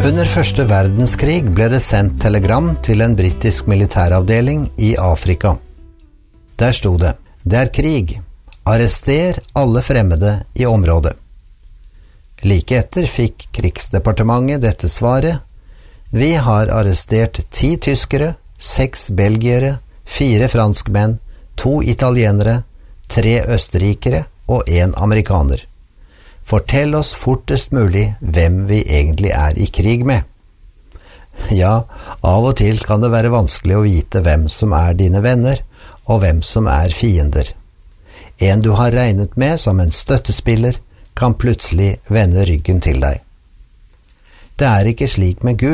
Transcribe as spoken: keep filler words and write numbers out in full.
Under første verdenskrig ble det sendt telegram til en britisk militæravdeling i Afrika. Der stod det: «Det er krig. Arrester alle fremmede i området.» Like etter fikk krigsdepartementet dette svaret: «Vi har arrestert ti tyskere, seks belgiere, fire franskmenn, to italienere, tre østerrikere og en amerikaner. Fortell oss fortest mulig hvem vi egentlig er i krig med.» Ja, av og til kan det være vanskelig å vite hvem som er dine venner, og hvem som er fiender. En du har regnet med som en støttespiller, kan plutselig vende ryggen til deg. Det er ikke slik med Gud.